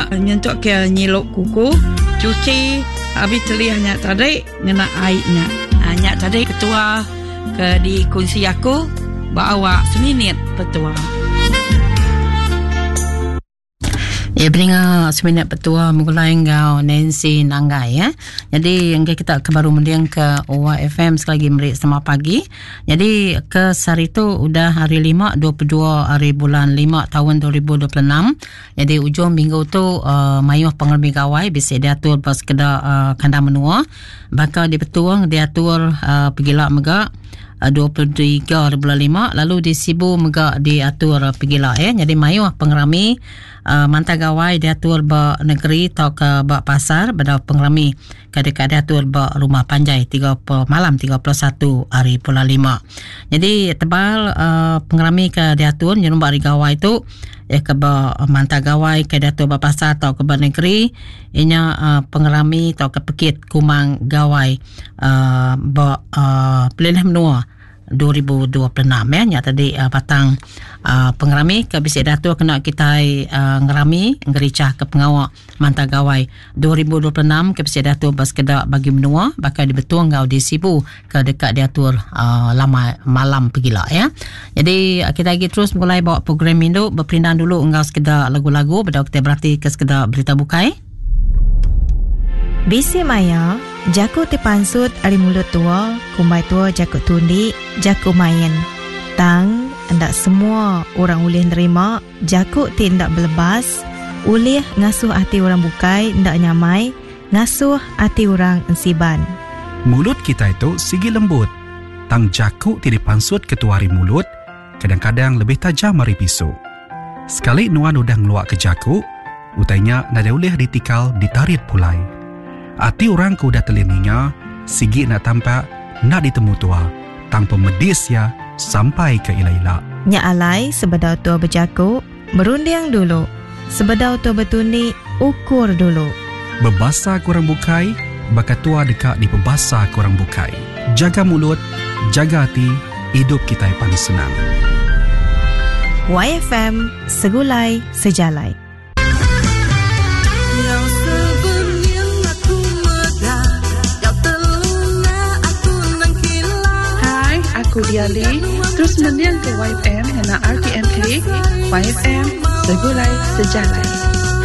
nyentuk ke nyiluk kuku, cuci habis telih nyak tadi ngena airnya. Nyak tadi ketua ke di kunci aku bawa seminit petua. Ya, peninga seminit petua mulai ngau Nancy Nanggai ya. Jadi yang kita baru mendiang ke OYFM sekali lagi merik sama pagi. Jadi ke hari itu udah hari 5 22 hari bulan 5 tahun 2026. Jadi ujung minggu tu mayuh pengermi gawai bisa diatur pas keda kandang menua. Bakal di petuang diatur pergila mega 23 bulan 5 lalu di Sibu mega diatur pergila jadi mayuh pengerami mantah gawai diatur ba negeri atau ke ba pasar pada pengerami kadang-kadang diatur ba rumah panjai 30 malam 31 hari bulan 5. Jadi tebal pengerami ke diatur nyuruh ba gawai itu ke ba mantah gawai ke diatur ba pasar atau ke ba negeri inya pengerami atau ke pekit kumang gawai ba pelilih menua 2026 ya. Nya tadi batang pengerami ke bisi datuk kena kita ngerami ngericah ke pengawak mantah gawai 2026 ke bisi datuk bas kedak bagi menua bakal dibetul ngau di Sibu ke dekat diatur lama malam pergila ya. Jadi kita lagi terus mulai bawa program ini berperindan dulu ngau sekedar lagu-lagu pada kita berarti ke sekedar berita bukai. Bisi maya, jaku tipansut ari mulut tua, kumbai tua jaku tundi, jaku main. Tang, hendak semua orang ulih nerima, jaku tindak belebas, ulih ngasuh hati orang bukai, hendak nyamai, ngasuh hati orang ensiban. Mulut kita itu sigi lembut. Tang jaku tipansut ketuari mulut, kadang-kadang lebih tajam dari pisau. Sekali nuan udah ngeluak ke jaku, utainya nada ulih ditikal ditarit pulai. Hati orang ku dah telininya, sigi nak tampak, nak ditemu tua, tanpa medis ya, sampai ke ila-ila. Nya alai sebedau tua berjaku, berunding dulu. Sebedau tua bertundi, ukur dulu. Bebasa kurang bukai, bakat tua dekat di pebasa kurang bukai. Jaga mulut, jaga hati, hidup kita yang paling senang. YFM, segulai, sejalai. Aku Diali, terus mendiang ke YFM hena RTMK, YFM, segulai sejalai.